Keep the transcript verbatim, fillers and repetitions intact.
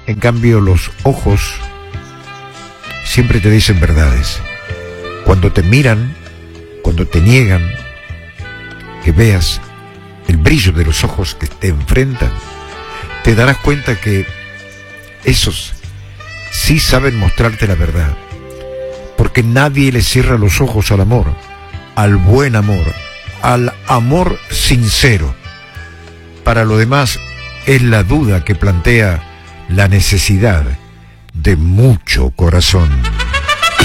En cambio, los ojos siempre te dicen verdades. Cuando te miran, cuando te niegan, que veas el brillo de los ojos que te enfrentan, te darás cuenta que esos sí saben mostrarte la verdad. Porque nadie le cierra los ojos al amor, al buen amor, al amor sincero. Para lo demás, es la duda que plantea la necesidad de mucho corazón.